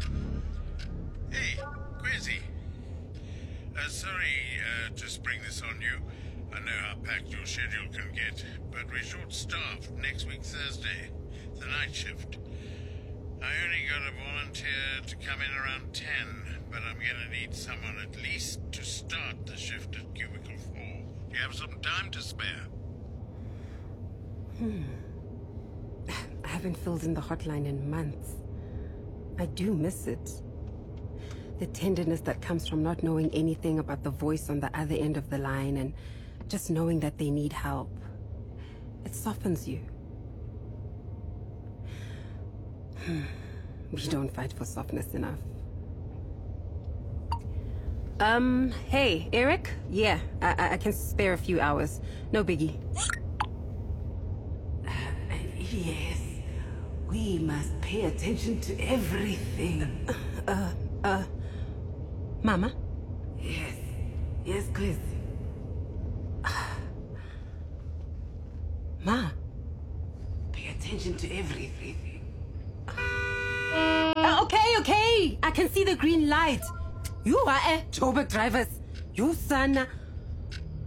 Hey, Quizzy. Sorry to spring this on you. I know how packed your schedule can get, but we're short-staffed next week Thursday, the night shift. I only got a volunteer to come in around 10, but I'm gonna need someone at least to start the shift at Cubicle 4. Do you have some time to spare? I haven't filled in the hotline in months. I do miss it. The tenderness that comes from not knowing anything about the voice on the other end of the line and just knowing that they need help. It softens you. We don't fight for softness enough. Hey, Eric? Yeah, I can spare a few hours. No biggie. Yes. We must pay attention to everything. Mama? Yes. Yes, Chris. Ma? Pay attention to everything. Okay. I can see the green light. You are a Joburg drivers. You son.